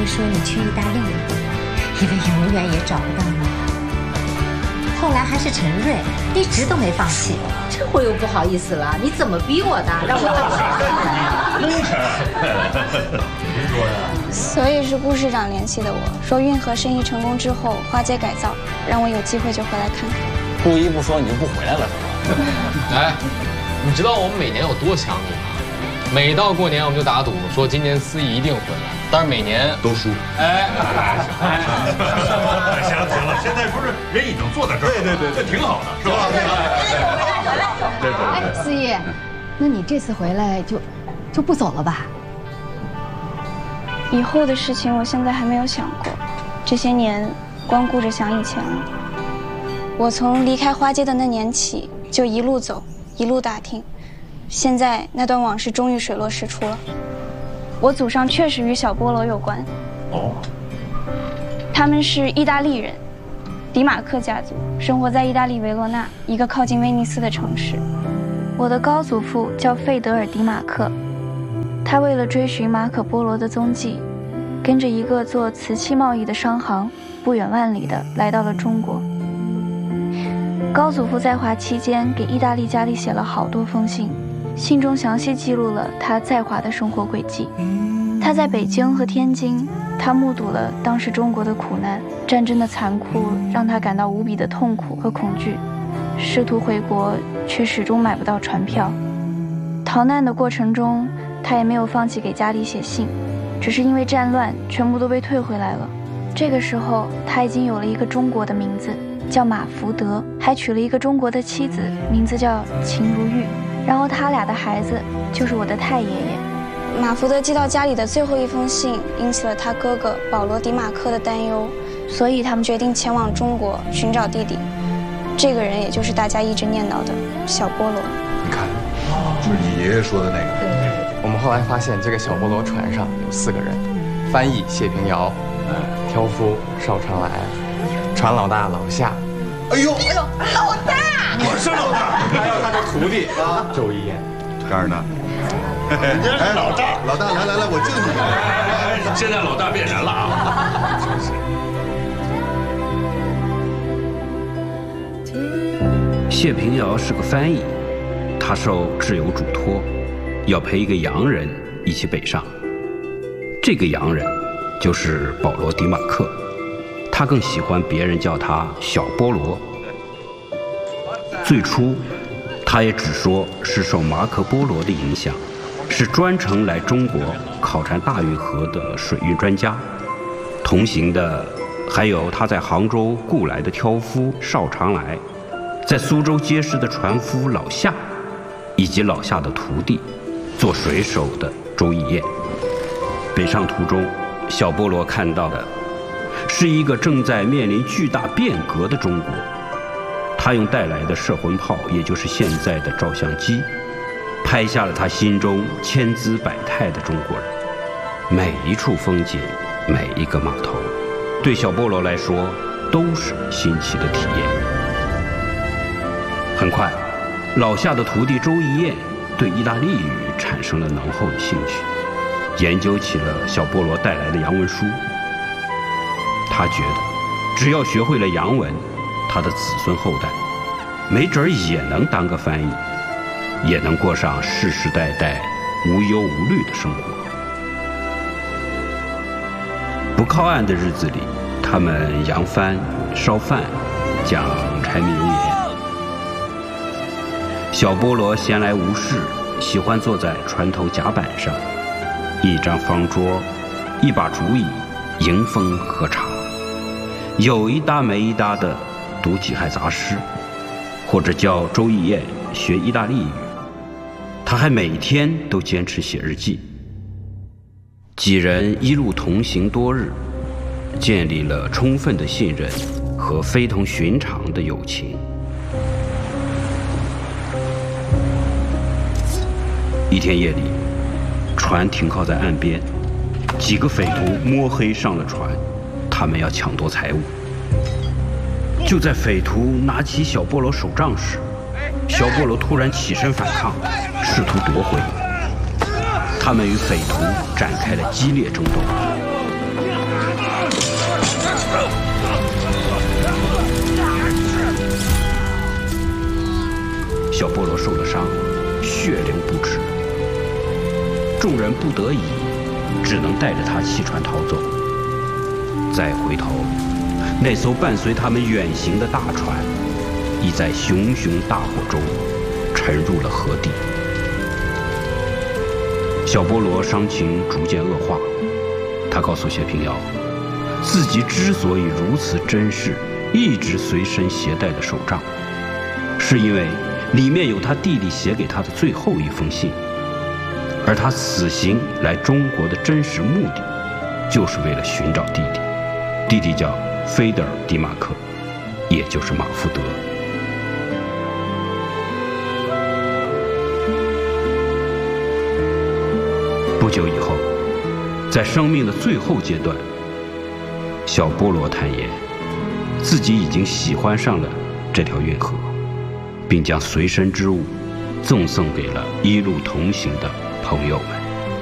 你说你去意大利了，以为永远也找不到你。后来还是陈瑞一直都没放弃。 这我又不好意思了，你怎么逼我的？让我功臣，您说呀？ 所以是顾市长联系的我，说运河生意成功之后，花街改造，让我有机会就回来看看。 故意不说你就不回来了是吧？ 哎，你知道我们每年有多想你吗？每到过年我们就打赌，说今年司仪一定回来，但是每年都输。 哎， 行了，现在不是人已经坐在这儿，对，这挺好的，是吧？ 哎，司仪，那你这次回来就不走了吧？ 以后的事情我现在还没有想过，这些年光顾着想以前了。我从离开花街的那年起，就一路走，一路打听。现在那段往事终于水落石出了，我祖上确实与小菠萝有关。 哦， 他们是意大利人，迪马克家族，生活在意大利维罗纳一个靠近威尼斯的城市。我的高祖父叫费德尔·迪马克，他为了追寻马可·波罗的踪迹，跟着一个做瓷器贸易的商行，不远万里的来到了中国。高祖父在华期间给意大利家里写了好多封信，信中详细记录了他在华的生活轨迹。他在北京和天津，他目睹了当时中国的苦难，战争的残酷让他感到无比的痛苦和恐惧，试图回国却始终买不到船票。逃难的过程中，他也没有放弃给家里写信，只是因为战乱全部都被退回来了。这个时候他已经有了一个中国的名字，叫马福德，还娶了一个中国的妻子，名字叫秦如玉。然后他俩的孩子就是我的太爷爷。马福德寄到家里的最后一封信引起了他哥哥保罗·迪马克的担忧，所以他们决定前往中国寻找弟弟。这个人也就是大家一直念叨的小菠萝。 你看，就是你爷爷说的那个。 我们后来发现，这个小菠萝船上有4个人：翻译谢平遥，挑夫邵长来，船老大老夏。 哎呦， 老大， 我是老大， 还有他的徒弟周一燕。 这儿呢。 人家是老大， 老大，来，我敬你。 现在老大变人了啊！ 谢平遥是个翻译，他受挚友嘱托，要陪一个洋人一起北上。这个洋人就是保罗·迪马克，他更喜欢别人叫他小菠萝。最初，他也只说是受马可·波罗的影响，是专程来中国考察大运河的水运专家。同行的还有他在杭州雇来的挑夫邵长来，在苏州结识的船夫老夏，以及老夏的徒弟做水手的周义燕。北上途中，小菠萝看到的是一个正在面临巨大变革的中国。他用带来的摄魂炮，也就是现在的照相机，拍下了他心中千姿百态的中国人。每一处风景，每一个码头，对小菠萝来说都是新奇的体验。很快，老夏的徒弟周义燕对意大利语产生了浓厚的兴趣，研究起了小菠萝带来的洋文书。他觉得，只要学会了洋文，他的子孙后代没准也能当个翻译，也能过上世世代代无忧无虑的生活。不靠岸的日子里，他们扬帆、烧饭、讲柴米油盐。小菠萝闲来无事，喜欢坐在船头甲板上，一张方桌，一把竹椅，迎风喝茶，有一搭没一搭的读几害杂诗，或者教周义燕学意大利语。他还每天都坚持写日记。几人一路同行多日，建立了充分的信任和非同寻常的友情。一天夜里，船停靠在岸边，几个匪徒摸黑上了船，他们要抢夺财物。就在匪徒拿起小菠萝手杖时，小菠萝突然起身反抗，试图夺回。他们与匪徒展开了激烈争斗。 众人不得已，只能带着他弃船逃走。再回头，那艘伴随他们远行的大船，已在熊熊大火中沉入了河底。小波罗伤情逐渐恶化，他告诉谢平遥，自己之所以如此珍视一直随身携带的手杖，是因为里面有他弟弟写给他的最后一封信，而他此行来中国的真实目的，就是为了寻找弟弟。弟弟叫菲德尔·迪马克，也就是马福德。不久以后，在生命的最后阶段，小波罗坦言，自己已经喜欢上了这条运河，并将随身之物赠送给了一路同行的朋友们。